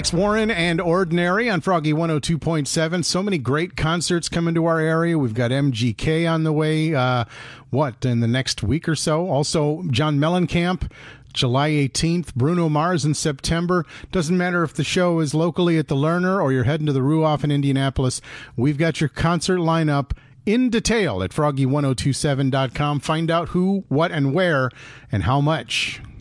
Alex Warren and Ordinary on Froggy 102.7. So many great concerts coming to our area. We've got MGK on the way, in the next week or so. Also, John Mellencamp, July 18th. Bruno Mars in September. Doesn't matter if the show is locally at the Lerner or you're heading to the Ruoff in Indianapolis. We've got your concert lineup in detail at froggy1027.com. Find out who, what, and where, and how much.